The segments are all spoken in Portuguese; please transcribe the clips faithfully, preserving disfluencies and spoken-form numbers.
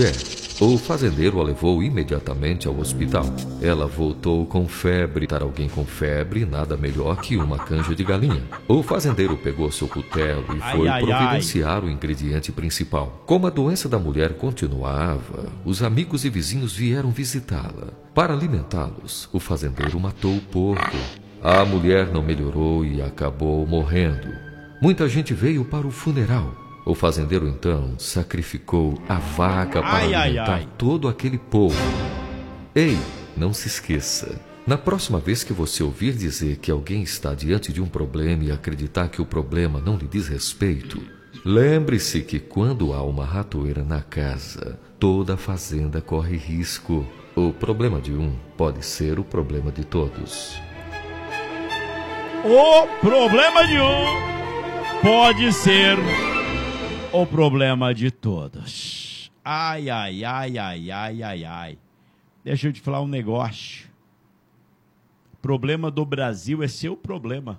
O fazendeiro a levou imediatamente ao hospital. Ela voltou com febre. Dar alguém com febre, nada melhor que uma canja de galinha. O fazendeiro pegou seu cutelo e foi ai, ai, providenciar ai. o ingrediente principal. Como a doença da mulher continuava, os amigos e vizinhos vieram visitá-la. Para alimentá-los, o fazendeiro matou o porco. A mulher não melhorou e acabou morrendo. Muita gente veio para o funeral. O fazendeiro, então, sacrificou a vaca para Ai, ai, alimentar ai. todo aquele povo. Ei, não se esqueça. Na próxima vez que você ouvir dizer que alguém está diante de um problema e acreditar que o problema não lhe diz respeito, lembre-se que quando há uma ratoeira na casa, toda a fazenda corre risco. O problema de um pode ser o problema de todos. O problema de um pode ser o problema de todos. Ai, ai, ai, ai, ai, ai, ai. Deixa eu te falar um negócio. O problema do Brasil é seu problema.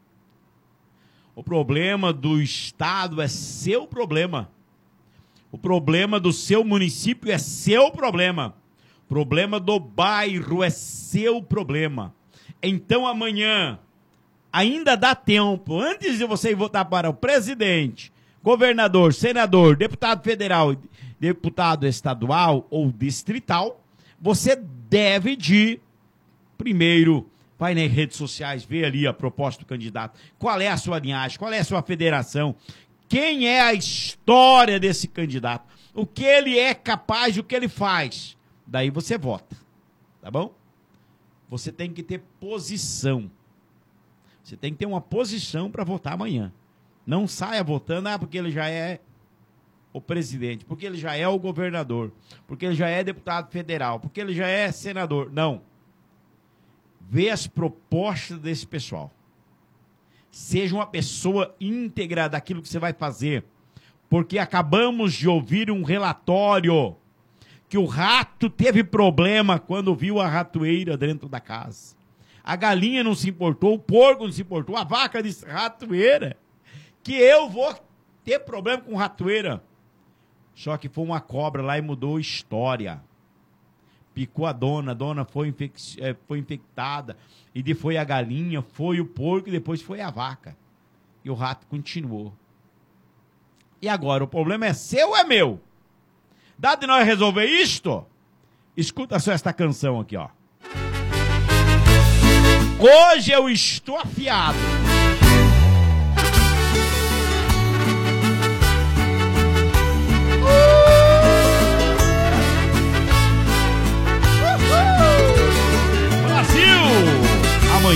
O problema do estado é seu problema. O problema do seu município é seu problema. O problema do bairro é seu problema. Então amanhã ainda dá tempo, antes de você ir votar para o presidente, governador, senador, deputado federal, deputado estadual ou distrital, você deve de, primeiro, vai nas redes sociais, ver ali a proposta do candidato, qual é a sua linhagem, qual é a sua federação, quem é a história desse candidato, o que ele é capaz, o que ele faz. Daí você vota, tá bom? Você tem que ter posição. Você tem que ter uma posição para votar amanhã. Não saia votando, ah, porque ele já é o presidente, porque ele já é o governador, porque ele já é deputado federal, porque ele já é senador. Não. Vê as propostas desse pessoal. Seja uma pessoa íntegra daquilo que você vai fazer. Porque acabamos de ouvir um relatório que o rato teve problema quando viu a ratoeira dentro da casa. A galinha não se importou, o porco não se importou, a vaca disse, ratoeira, que eu vou ter problema com ratoeira. Só que foi uma cobra lá e mudou a história. Picou a dona, a dona foi, infec foi infectada, e depois foi a galinha, foi o porco e depois foi a vaca. E o rato continuou. E agora, o problema é seu ou é meu? Dá de nós resolver isto? Escuta só esta canção aqui, ó. Hoje eu estou afiado.